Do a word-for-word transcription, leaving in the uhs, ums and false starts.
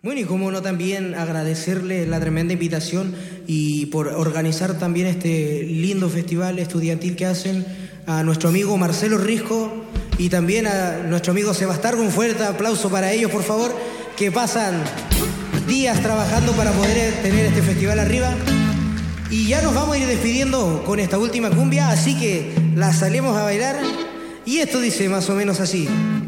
Bueno, y cómo no también agradecerle la tremenda invitación y por organizar también este lindo festival estudiantil que hacen a nuestro amigo Marcelo Risco y también a nuestro amigo Sebastargo. Un fuerte aplauso para ellos, por favor, que pasan días trabajando para poder tener este festival arriba. Y ya nos vamos a ir despidiendo con esta última cumbia, así que la salimos a bailar. Y esto dice más o menos así.